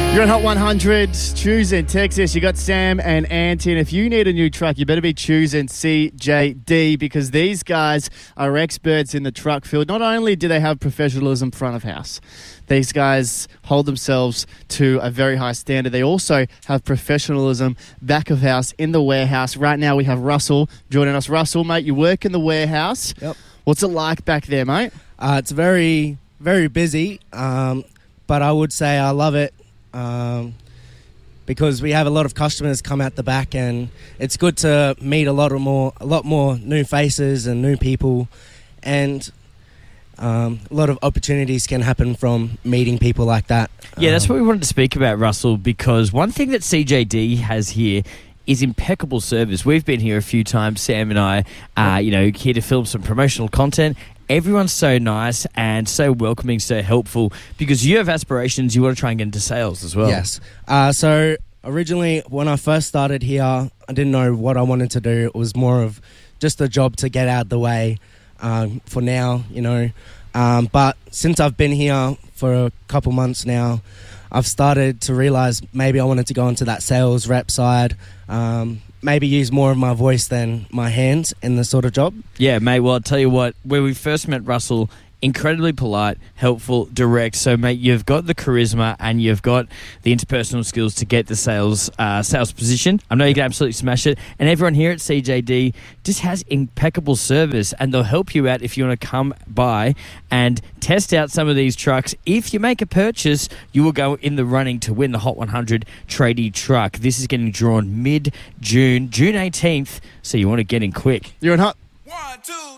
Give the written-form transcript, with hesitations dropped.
You're on Hot 100, choosing Texas. You got Sam and Anty. And if you need a new truck, you better be choosing CJD because these guys are experts in the truck field. Not only do they have professionalism front of house, these guys hold themselves to a very high standard. They also have professionalism back of house in the warehouse. Right now we have Russell joining us. Russell, mate, you work in the warehouse. Yep. What's it like back there, mate? It's very, very busy, but I would say I love it. Because we have a lot of customers come out the back, and it's good to meet a lot more new faces and new people, and a lot of opportunities can happen from meeting people like that. Yeah, that's what we wanted to speak about, Russell, because one thing that CJD has here is impeccable service. We've been here a few times, Sam and I, here to film some promotional content. Everyone's so nice and so welcoming, so helpful, because you have aspirations. You want to try and get into sales as well. Yes. So originally, when I first started here, I didn't know what I wanted to do. It was more of just a job to get out of the way for now, But since I've been here for a couple months now, I've started to realise maybe I wanted to go into that sales rep side, maybe use more of my voice than my hands in the sort of job. Yeah, mate, well, I'll tell you what, where we first met Russell, incredibly polite, helpful, direct. So, mate, you've got the charisma and you've got the interpersonal skills to get the sales position. I know you can absolutely smash it. And everyone here at CJD just has impeccable service, and they'll help you out if you want to come by and test out some of these trucks. If you make a purchase, you will go in the running to win the Hot 100 tradie truck. This is getting drawn mid-June, June 18th, so you want to get in quick. You're on Hot. 1, 2,